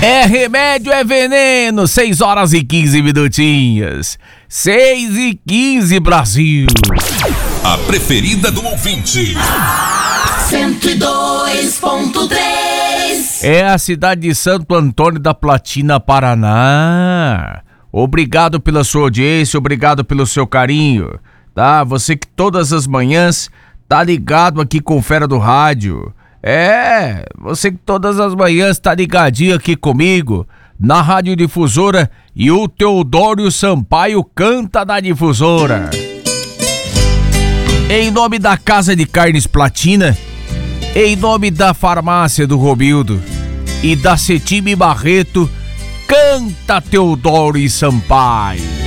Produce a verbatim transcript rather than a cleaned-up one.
É remédio, é veneno. Seis horas e quinze minutinhos. Seis e quinze, Brasil. A preferida do ouvinte. cento e dois ponto três. É a cidade de Santo Antônio da Platina, Paraná. Obrigado pela sua audiência, obrigado pelo seu carinho, tá? Você que todas as manhãs tá ligado aqui com Fera do Rádio. É, você que todas as manhãs tá ligadinho aqui comigo na Rádio Difusora e o Teodoro Sampaio canta na Difusora. Em nome da Casa de Carnes Platina, em nome da Farmácia do Romildo e da Cetime Barreto, canta Teodoro e Sampaio.